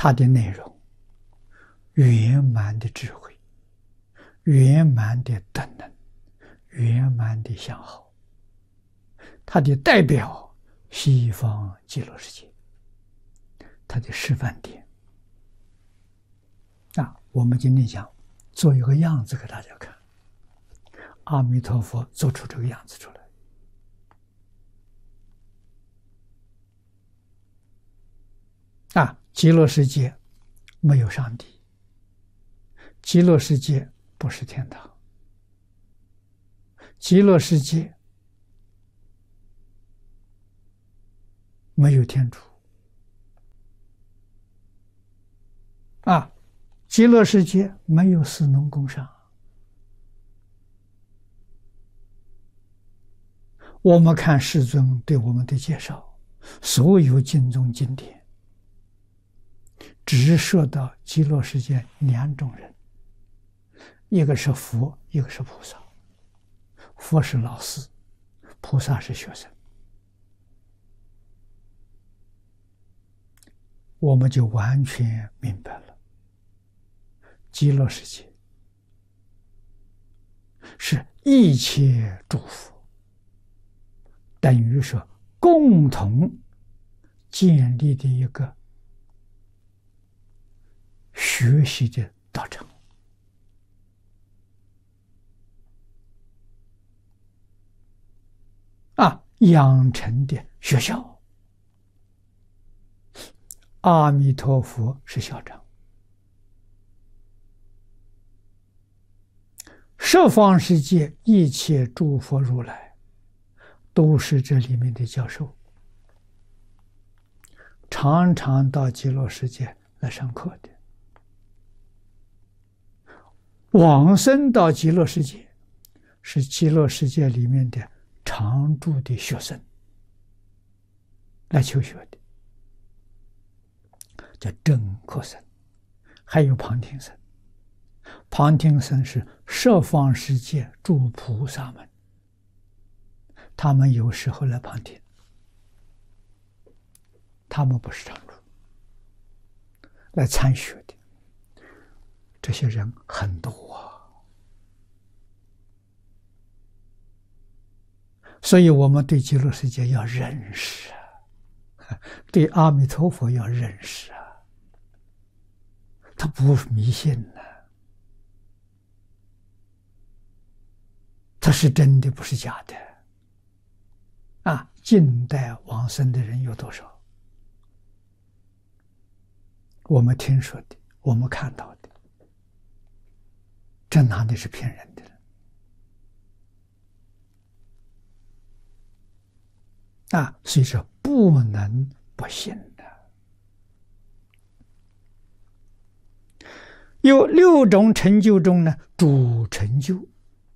它的内容圆满的智慧，圆满的德能，圆满的相好。它的代表西方极乐世界，它的示范点。我们今天讲做一个样子给大家看，阿弥陀佛做出这个样子出来。极乐世界没有上帝，极乐世界不是天堂，极乐世界没有天主，极乐世界没有士农工商。我们看世尊对我们的介绍，所有经中经典只说到极乐世界两种人，一个是佛，一个是菩萨。佛是老师，菩萨是学生。我们就完全明白了，极乐世界是一切诸佛等于说共同建立的一个学习的道场。养成的学校。阿弥陀佛是校长，十方世界一切诸佛如来都是这里面的教授，常常到极乐世界来上课的。往生到极乐世界是极乐世界里面的常住的学生来求学的，叫正课生。还有旁听生，旁听生是十方世界诸菩萨们，他们有时候来旁听，他们不是常住，来参学的。这些人很多所以我们对极乐世界要认识对阿弥陀佛要认识他不是迷信他是真的，不是假的近代往生的人有多少？我们听说的，我们看到的，这哪里是骗人的？所以说不能不信的。有6种成就中呢，主成就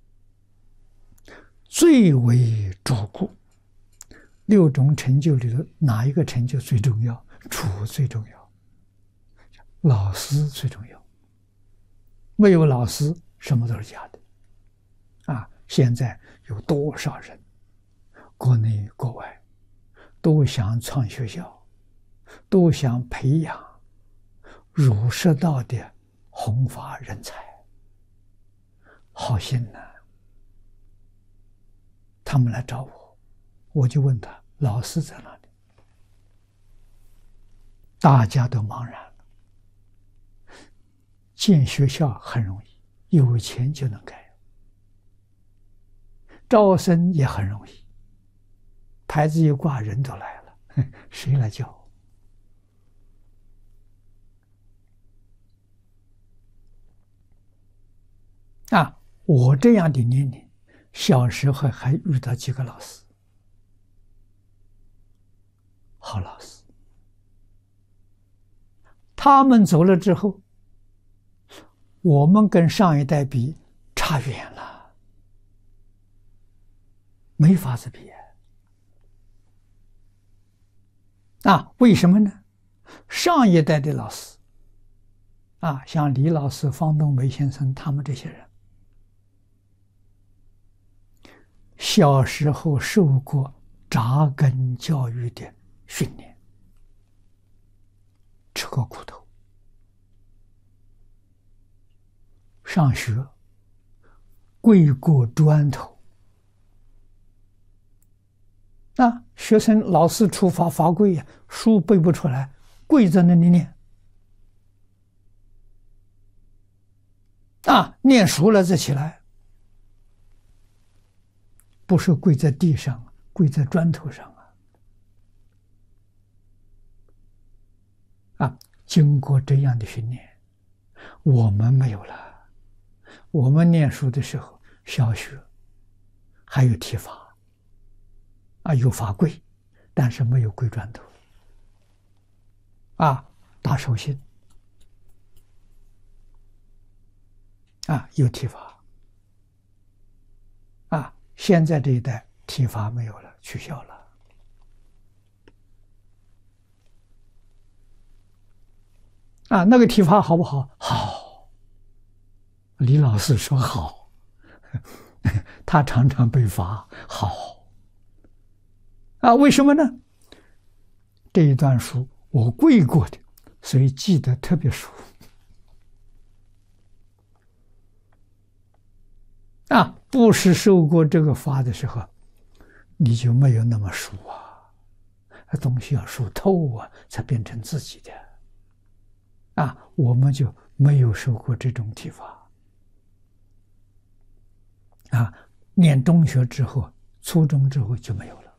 最为主故。6种成就里头，哪一个成就最重要？主最重要，老师最重要。没有老师，什么都是假的。现在有多少人，国内国外都想创学校，都想培养儒释道的弘法人才，好心他们来找我，我就问他老师在哪里？大家都茫然了。建学校很容易，有钱就能盖，招生也很容易，牌子一挂，人都来了，谁来教？我这样的年龄，小时候还遇到几个老师，好老师。他们走了之后，我们跟上一代比差远了，没法子比。为什么呢？上一代的老师像李老师、方东梅先生他们这些人，小时候受过扎根教育的训练，吃过苦头， 上学，跪过砖头。那学生老师处罚罚跪呀，书背不出来，跪在那里念。念熟了再起来，不是跪在地上，跪在砖头上经过这样的训练，我们没有了。我们念书的时候，小学还有体罚有罚跪，但是没有跪砖头打手心有体罚现在这一代体罚没有了，取消了那个体罚好不好？好，李老师说好，他常常被罚，好为什么呢？这一段书我跪过的，所以记得特别熟不是受过这个罚的时候，你就没有那么熟东西要熟透才变成自己的我们就没有受过这种体罚念中学之后，初中之后就没有了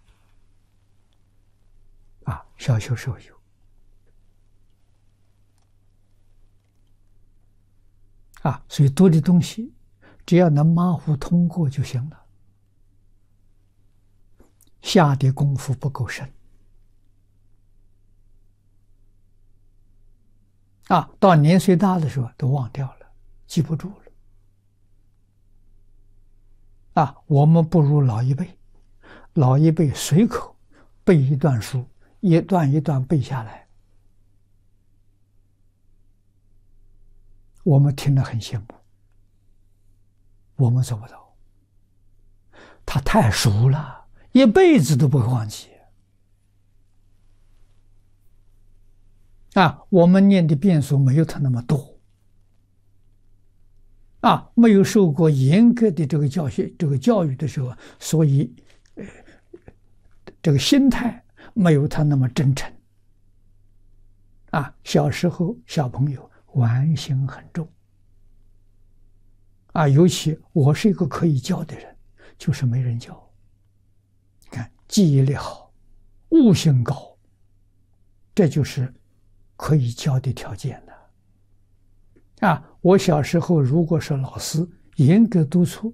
小学时候有所以多的东西只要能马虎通过就行了，下的功夫不够深到年岁大的时候都忘掉了，记不住了我们不如老一辈，老一辈随口背一段书，一段一段背下来，我们听了很羡慕，我们做不到，他太熟了，一辈子都不会忘记我们念的遍数没有他那么多没有受过严格的这个教育的时候，所以这个心态没有他那么真诚小时候小朋友玩心很重尤其我是一个可以教的人，就是没人教。你看记忆力好，悟性高，这就是可以教的条件的我小时候如果是老师严格督促，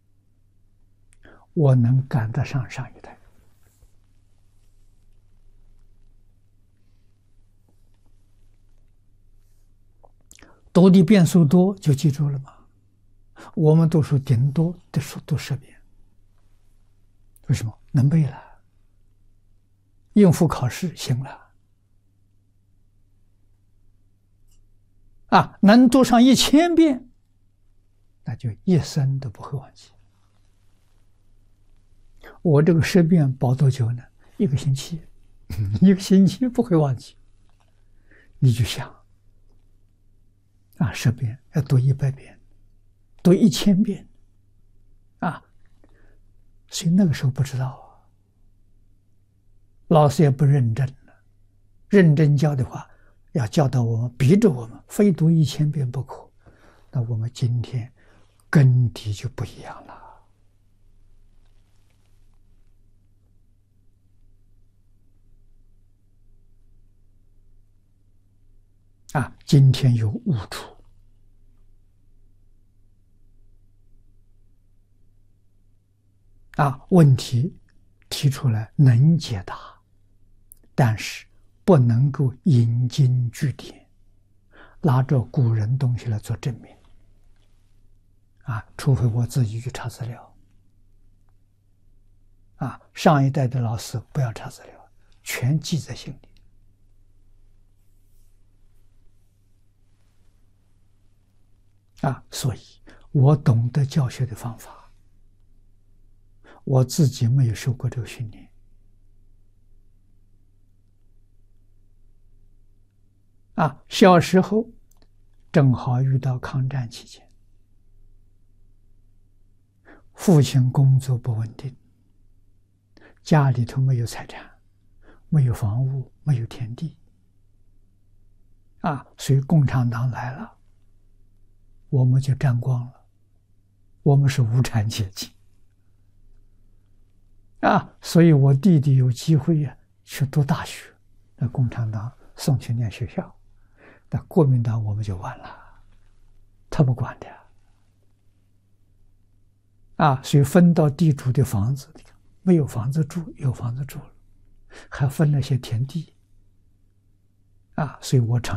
我能赶得上上一代读的遍数多就记住了吗？我们读书顶多的书读10遍，为什么？能背了，应付考试行了能读上1000遍，那就一生都不会忘记。我这个10遍保多久呢？1个星期，1个星期不会忘记。你就想10遍要读100遍，读1000遍所以那个时候不知道老师也不认真了，认真教的话要教导我们，逼着我们非读1000遍不可，那我们今天根底就不一样了今天有悟处问题提出来能解答，但是不能够引经据典，拿着古人东西来做证明除非我自己去查资料上一代的老师不要查资料，全记在心里所以我懂得教学的方法，我自己没有受过这个训练小时候正好遇到抗战期间父亲工作不稳定，家里头没有财产，没有房屋，没有田地，所以共产党来了，我们就沾光了，我们是无产阶级。所以我弟弟有机会去读大学，那共产党送去念学校，那国民党我们就完了，他不管的。所以分到地主的房子，没有房子住，有房子住了，还分了些田地。所以我常